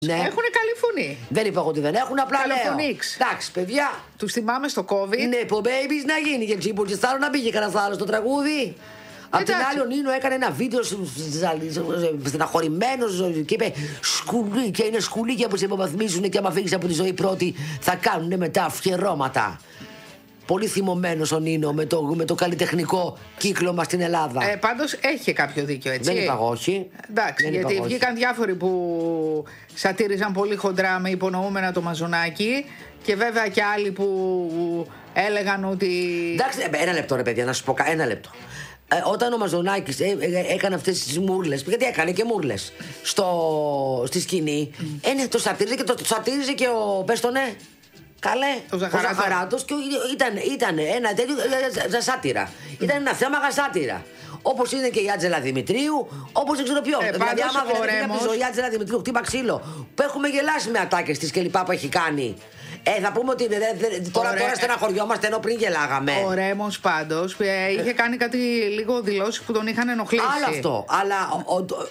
Ναι. Έχουν καλή φωνή. Δεν είπα εγώ ότι δεν έχουν, απλά λέω. Εντάξει, παιδιά. Τους θυμάμαι στο COVID. Ναι, που babies να γίνει και τσίπου και στάλω να πήγε κανένα άλλο στο τραγούδι. Απ' την άλλη, ο Νίνο έκανε ένα βίντεο στεναχωρημένο και είπε σκουλί, και είναι σκουλίκια που σε υποβαθμίζουν και άμα φύγει από τη ζωή πρώτη θα κάνουν μετά αφιερώματα. Πολύ θυμωμένος ο Νίνο με το καλλιτεχνικό κύκλωμα στην Ελλάδα. Πάντως έχει κάποιο δίκιο, έτσι. Δεν είπα εγώ όχι. Εντάξει, γιατί βγήκαν διάφοροι που σατήριζαν πολύ χοντρά με υπονοούμενα το Μαζονάκι και βέβαια και άλλοι που έλεγαν ότι. Εντάξει, ένα λεπτό ρε παιδιά, να σου πω ένα λεπτό. Όταν ο Μαζονάκης έκανε αυτές τις μούρλες, γιατί έκανε και μούρλες στη σκηνή, ναι, το σατήριζε και το σατήριζε και ο. Πες το ναι. Καλέ, ο Ζαχαράτος και ήταν ένα τέτοιο σάτυρα. Ήταν ένα θέμα σάτυρα. Όπως είναι και η Άτζελα Δημητρίου, όπως δεν ξέρω ποιο. Δηλαδή, άμα βρεθεί από τη ζωή η Άτζελα Δημητρίου, χτύπα ξύλο, που έχουμε γελάσει με ατάκες της και λοιπά που έχει κάνει. Θα πούμε ότι τώρα στεναχωριόμαστε ενώ πριν γελάγαμε. Ο Ρέμος πάντως είχε κάνει κάτι λίγο δηλώσεις που τον είχαν ενοχλήσει. Άλλο αυτό. Αλλά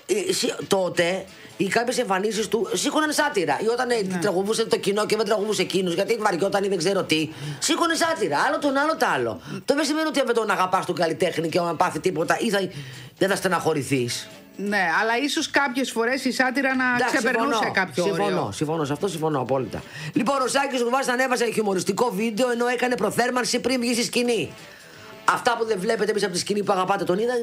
τότε οι κάποιες εμφανίσεις του σήκωναν σάτυρα. Ή όταν τραγουδούσε το κοινό και δεν τραγουδούσε εκείνους, γιατί βαριόταν ή δεν ξέρω τι. Σήκωνε σάτυρα. Άλλο τον άλλο το άλλο. Το δεν σημαίνει ότι δεν τον αγαπάς τον καλλιτέχνη και όταν πάθει τίποτα ή δεν θα στεναχωρηθείς. Ναι, αλλά ίσως κάποιες φορές η σάτυρα να ξεπερνούσε κάποιο όριο. Συμφωνώ, σε αυτό συμφωνώ απόλυτα. Λοιπόν, ο Σάκης Ρουβάς ανέβασε χιουμοριστικό βίντεο ενώ έκανε προθέρμανση πριν βγει στη σκηνή. Αυτά που δεν βλέπετε εμείς από τη σκηνή που αγαπάτε τον είδα.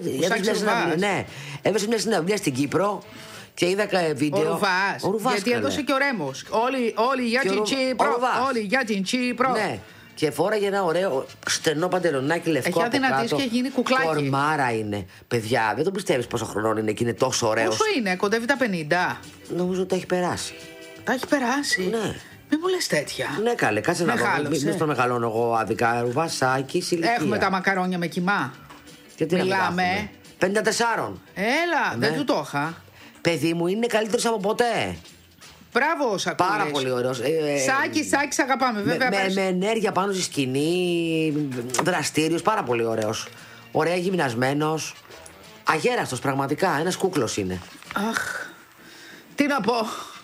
Έβγαλε μια συναυλία στην Κύπρο και είδα βίντεο. Ο Ρουβάς. Γιατί έδωσε και ο Ρέμος. Όλοι για την Κύπρο. Όλοι για την Κύπρο. Ναι. Και φόραγε ένα ωραίο στενό παντελονάκι λευκό. Έχει αδυνατήσει και γίνει κουκλάκι. Κορμάρα είναι. Παιδιά, δεν το πιστεύεις πόσο χρονών είναι και είναι τόσο ωραίο. Πόσο είναι, κοντεύει τα 50. Νομίζω ότι τα έχει περάσει. Τα έχει περάσει. Ναι. Μην μου λες τέτοια. Ναι, καλέ, κάτσε να δω. Μην στο μεγαλώνω εγώ άδικα. Ρουβασάκι, ηλικία. Έχουμε τα μακαρόνια με κιμά. Μιλάμε. 54. Έλα, δεν του το είχα. Παιδί μου, είναι καλύτερος από ποτέ. Μπράβο, Σακούλης. Πάρα πολύ ωραίος. Σάκης, αγαπάμε, βέβαια. Με ενέργεια πάνω στη σκηνή, δραστήριος, πάρα πολύ ωραίος. Ωραία γυμνασμένος. Αγέραστος, πραγματικά. Ένας κούκλος είναι. Αχ. Τι να πω.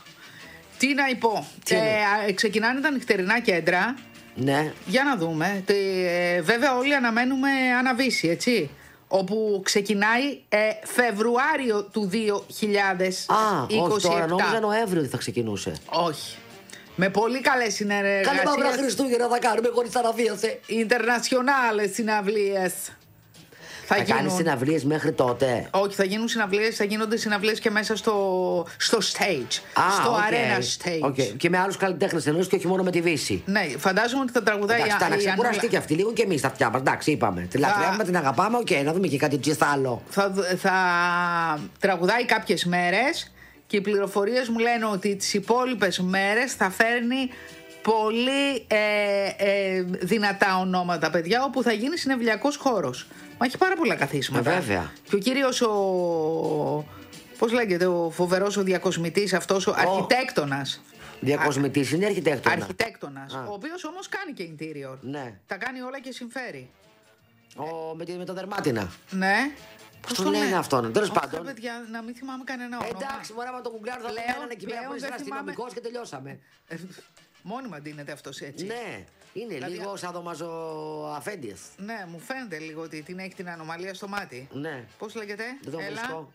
Ξεκινάνε τα νυχτερινά κέντρα. Ναι. Για να δούμε. Βέβαια, όλοι αναμένουμε αναβίση, έτσι. Όπου ξεκινάει Φεβρουάριο του 2027. Όχι τώρα, νόμιζα Νοέμβριο ότι θα ξεκινούσε. Όχι. Με πολύ καλές συνεργασίες. Καλή Παύλα Χριστούγεννα θα κάνουμε χωρίς αναβίαση. Ιντερνασιονάλες συναυλίες. Θα κάνεις συναυλίες μέχρι τότε? Όχι, θα γίνουν συναυλίες, θα γίνονται συναυλίες και μέσα στο stage. Στο arena stage. Okay. Και με άλλους καλλιτέχνες εννοείς και όχι μόνο με τη Βύση. Ναι, φαντάζομαι ότι θα τραγουδάει. Εντάξει, θα ξεκουραστεί και αυτή λίγο και εμείς τα αυτιά μας. Εντάξει, είπαμε. Τη λατρεύουμε, την αγαπάμε. Να δούμε και κάτι άλλο. Θα τραγουδάει κάποιες μέρες και οι πληροφορίες μου λένε ότι τις υπόλοιπες μέρες θα φέρνει πολύ δυνατά ονόματα, παιδιά, όπου θα γίνει συναυλιακός χώρος. Μα έχει πάρα πολλά καθίσματα. Βέβαια. Και ο κύριος πώς λέγεται, ο φοβερός ο διακοσμητής αυτός, ο αρχιτέκτονας. Διακοσμητής είναι αρχιτέκτονα. Αρχιτέκτονας, ο οποίος όμως κάνει και interior. Ναι. Τα κάνει όλα και συμφέρει. Με τα δερμάτινα. Ναι. Πώς το λένε αυτόν, τέλος πάντων. Παιδιά, να μην θυμάμαι κανένα όνομα. Εντάξει, μωρά, με το γκουγκλάρ θα λέγανε εκεί πέρα που είσαι αστυνομικός και τελειώσαμε. Μόνιμα ντύνεται αυτός έτσι. Ναι, είναι δηλαδή, λίγο σαδομαζο αφέντιες. Ναι, μου φαίνεται λίγο ότι την έχει την ανομαλία στο μάτι. Ναι. Πώς λέγεται? Δεν το βρίσκω.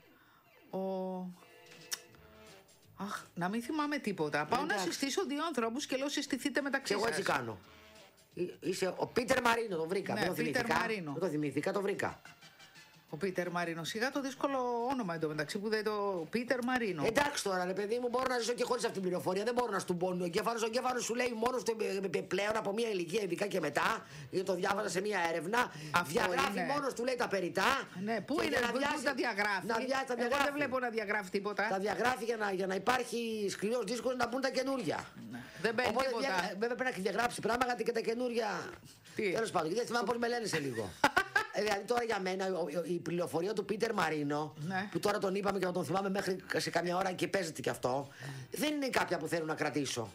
Αχ, να μην θυμάμαι τίποτα. Πάω να συστήσω δύο ανθρώπους και λέω συστηθείτε μεταξύ σας. Και εγώ έτσι κάνω. Είσαι ο Πίτερ Μαρίνο, το βρήκα. Ναι, δεν το θυμήθηκα, το βρήκα. Ο Πίτερ Μαρίνο. Σιγά το δύσκολο όνομα εντωμεταξύ που δεν το. Πίτερ Μαρίνο. Εντάξει τώρα, ρε παιδί μου, μπορώ να ζήσω και χωρίς αυτή την πληροφορία. Δεν μπορώ να στον πόνει ο εγκέφαλος. Ο εγκέφαλος σου λέει μόνο του πλέον από μια ηλικία, ειδικά και μετά. Γιατί το διάβαζα σε μια έρευνα. Διαγράφει μόνο του, λέει τα περιτά. Ναι, πού είναι να τα διαγράφει. Εγώ δεν βλέπω να διαγράφει τίποτα. Τα διαγράφει για να υπάρχει σκληρός δίσκος να μπουν τα καινούρια. Δεν μπαίνει τίποτα. Βέβαια πρέπει να διαγράψει πράγματα και τα καινούρια. Τέλος πάντων, γιατί θυμάμαι πώς με λένε σε λίγο. Δηλαδή τώρα για μένα η πληροφορία του Πίτερ Μαρίνο, που τώρα τον είπαμε και να τον θυμάμαι μέχρι σε καμιά ώρα και παίζεται κι αυτό, δεν είναι κάποια που θέλω να κρατήσω.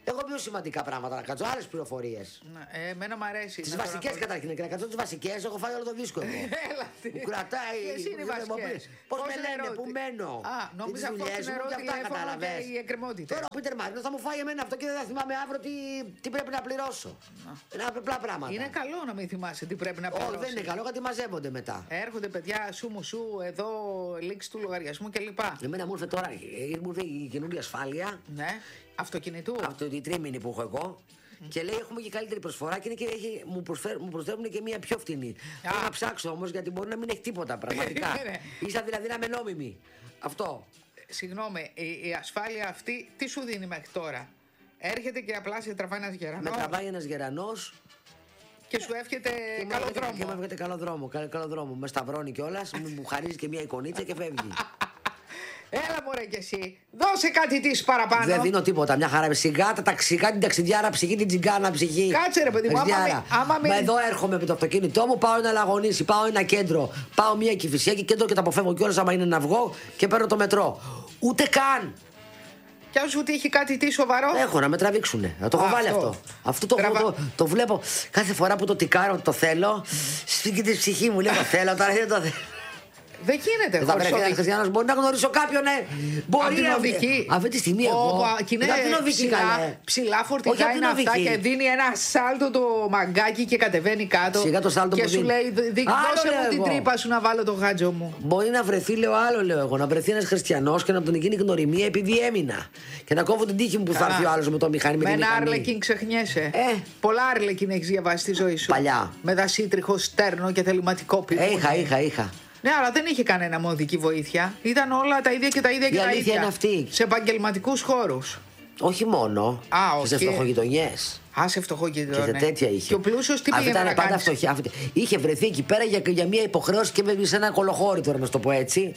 Έχω πιο σημαντικά πράγματα να κάτσω, άλλες πληροφορίες. Εμένα μου αρέσει. Τις βασικές καταρχήν, και να κάτσω τις βασικές, έχω φάει όλο το δίσκο εγώ. Έλα. Μου κρατάει. Ποιες είναι οι βασικές? Πώς με λένε, πού μένω. Νόμιζα αυτό είναι ερώτημα τηλέφωνο και οι εκκρεμότητες. Τώρα ο Πίτερ Μάρτιν θα μου φάει εμένα αυτό και δεν θα θυμάμαι αύριο τι πρέπει να πληρώσω. Είναι απλά πράγματα. Είναι καλό να μην θυμάσαι τι πρέπει να πληρώσεις. Όχι, δεν είναι καλό γιατί μαζεύονται μετά. Έρχονται παιδιά σου μου σου εδώ, λήξη του λογαριασμού κλπ. Εμένα μου ήρθε τώρα μου ήρθε η καινούργια ασφάλεια. Ναι, αυτοκινητού. Αυτό η τρίμηνη που έχω εγώ. Και λέει έχουμε και καλύτερη προσφορά και, μου προσφέρουν και μία πιο φτηνή. Θέλω να ψάξω όμως γιατί μπορεί να μην έχει τίποτα πραγματικά. Ίσα δηλαδή να είμαι νόμιμη. Αυτό. Συγγνώμη, η ασφάλεια αυτή τι σου δίνει μέχρι τώρα? Έρχεται και απλά σε τραβάει ένας γερανός. Με τραβάει ένας γερανός. Και σου εύχεται καλό δρόμο. Και μου εύχεται καλό δρόμο. Με σταυρώνει κιόλας, μου χαρίζει και μία εικονίτσα και φεύγει. Έλα μωρέ κι εσύ, δώσε κάτι της παραπάνω. Δεν δίνω τίποτα, μια χαρά. Σιγά την ταξιδιάρα ψυχή, την τσιγκάνα ψυχή. Κάτσε ρε παιδί μου, Μα εδώ έρχομαι με το αυτοκίνητό μου, πάω ένα Λαγονίσι, πάω ένα κέντρο, πάω μια Κηφισιά και κέντρο και τα αποφεύγω κιόλας άμα είναι να βγω και παίρνω το μετρό. Ούτε καν. Κι αν σου τύχει κάτι τι σοβαρό. Έχω να με τραβήξουνε. Να το έχω βάλει αυτό. Αυτό το βλέπω κάθε φορά που το τικάρω, το θέλω. Στην ψυχή μου λέει το θέλω, τώρα δεν το θέλω. Δεν γίνεται. Θα βρεθεί ένα χριστιανός, μπορεί να γνωρίσω κάποιον, ναι. Μπορεί να οδική. Αυτή τη στιγμή εγώ. Ψηλά φορτηγά είναι αυτά και δίνει ένα σάλτο το μαγκάκι και κατεβαίνει κάτω. Σιγά το σάλτο και σου λέει: δώσε μου την τρύπα σου να βάλω το γάτζο μου. Μπορεί να βρεθεί, λέω εγώ, να βρεθεί ένα χριστιανός και να τον γίνει γνωριμία επειδή έμεινα. Και να κόβω την τύχη μου που θα έρθει ο άλλο με το μηχάνημα. Με ένα Άρλεκιν ξεχνιέσαι. Πολλά Άρλεκιν έχει διαβάσει στη ζωή σου. Παλιά. Με δασίτριχο στέρνο και θεληματικό πυρό. Είχα. Ναι, αλλά δεν είχε κανένα μοδική βοήθεια. Ήταν όλα τα ίδια και τα ίδια και τα ίδια. Είναι αυτή. Σε επαγγελματικούς χώρους. Όχι μόνο. Σε φτωχογειτονιές. Σε φτωχογειτονιές. Και σε τέτοια είχε. Και ο πλούσιος τι πήγαινε να κάνει. Είχε βρεθεί εκεί πέρα για μια υποχρέωση και σε ένα κολοχώρι, τώρα να σου το πω έτσι.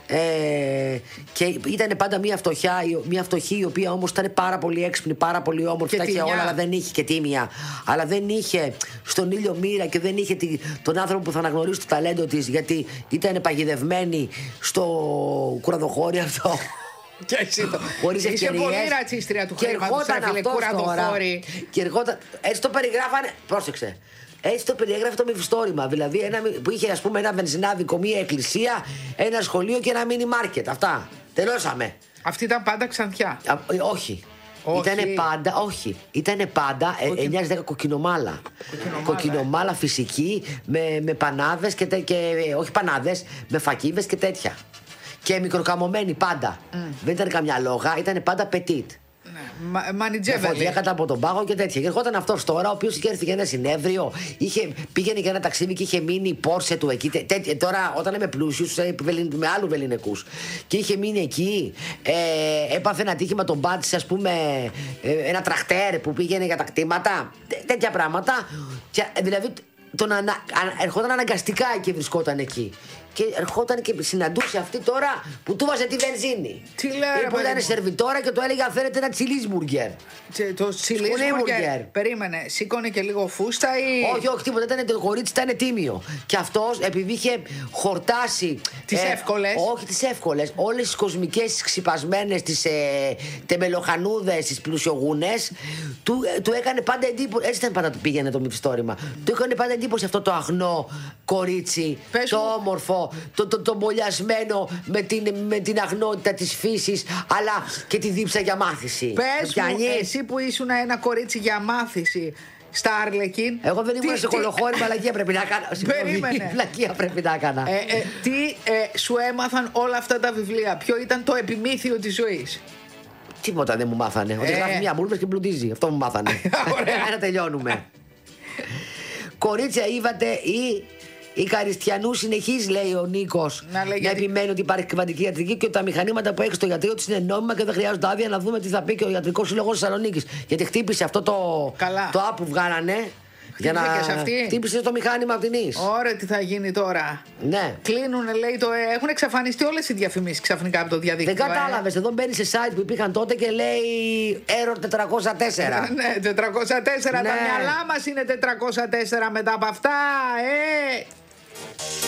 Και ήταν πάντα μια φτωχή η οποία όμως ήταν πάρα πολύ έξυπνη, πάρα πολύ όμορφη. Τα είχε όλα, αλλά δεν είχε και τίμια. Αλλά δεν είχε στον ήλιο μοίρα και δεν είχε τον άνθρωπο που θα αναγνωρίσει το ταλέντο της, γιατί ήταν παγιδευμένη στο κουραδοχώρι αυτό. Και εσύ το. Είσαι πολύ ρατσίστρια του χρήματος, φίλε, κουραδοχώρι. Και ερχόταν. Έτσι το περιγράφανε. Πρόσεξε. Έτσι το περιέγραφε το μυθιστόρημα. Δηλαδή που είχε ας πούμε ένα βενζινάδικο, μία εκκλησία, ένα σχολείο και ένα μίνι μάρκετ. Αυτά. Τελώσαμε. Αυτή ήταν πάντα Ξανθιά. Όχι. Ήτανε πάντα 9-10 κοκκινομάλα. Κοκκινομάλα φυσική με πανάδες και όχι πανάδες, με φακίδες και τέτοια. Και μικροκαμωμένη πάντα. Δεν ήταν καμιά λόγα, ήταν πάντα petit. Μανιτζέβελη. Φωτιά κατά από τον πάγο και τέτοια. Και ερχόταν αυτό τώρα, ο οποίο είχε έρθει για ένα συνέδριο, πήγαινε για ένα ταξίδι και είχε μείνει η Πόρσε του εκεί. Τώρα, όταν είμαι πλούσιο, με άλλου Βεληνικού. Και είχε μείνει εκεί, έπαθε ένα τύχημα, τον πάτησε, α πούμε, ένα τραχτέρ που πήγαινε για τα κτήματα. Τέτοια πράγματα. Δηλαδή, ερχόταν αναγκαστικά και βρισκόταν εκεί. Και ερχόταν και συναντούσε αυτή τώρα που του βάζε τη βενζίνη. Τι λέει, που ήταν σερβιτόρα και του έλεγε αν θέλετε ένα τσιλίσμπουργκερ. Το τσιλίσμπουργκερ. Περίμενε, σήκωνε και λίγο φούστα ή. Όχι, τίποτα. Το κορίτσι ήταν τίμιο. Και αυτό επειδή είχε χορτάσει. Τις εύκολες. Όχι τις εύκολες. Όλες τις κοσμικές, τις ξυπασμένες, τις τεμπελοχανούδες, τις πλουσιογούνες. Του έκανε πάντα εντύπωση. Έτσι ήταν πάντα πήγαινε το μυθιστόρημα. Του έκανε πάντα εντύπωση αυτό το αγνό κορίτσι. Το όμορφο. Το μπολιασμένο με την αγνότητα της φύσης, αλλά και τη δίψα για μάθηση. Πες μου, εσύ που ήσουν ένα κορίτσι για μάθηση στα Άρλεκιν. Εγώ δεν ήμουν σε κολοχώρι, μαλακία πρέπει να έκανα. Περίμενε. Βλακία πρέπει να έκανα. Τι σου έμαθαν όλα αυτά τα βιβλία, ποιο ήταν το επιμήθειο της ζωής? Τίποτα δεν μου μάθανε. Ότι γράφει μια μπουρμπες και πλουτίζει. Αυτό μου μάθανε. Να τελειώνουμε. Κορίτσια είδατε ή. Η Καριστιανού συνεχίζει, λέει ο Νίκος, να επιμένει ότι υπάρχει κλιματική ιατρική και ότι τα μηχανήματα που έχει στο ιατρείο της είναι νόμιμα και δεν χρειάζονται άδεια. Να δούμε τι θα πει και ο Ιατρικός Σύλλογος Θεσσαλονίκης. Γιατί χτύπησε αυτό το app που βγάλανε. Για να χτύπησε το μηχάνημα αυτήν. Ωραία, τι θα γίνει τώρα. Ναι. Κλείνουνε, λέει, έχουν εξαφανιστεί όλες οι διαφημίσεις ξαφνικά από το διαδίκτυο. Δεν κατάλαβες. Εδώ μπαίνει σε site που υπήρχαν τότε και λέει Error 404. Ναι, 404. Τα μυαλά μας είναι 404 μετά από αυτά.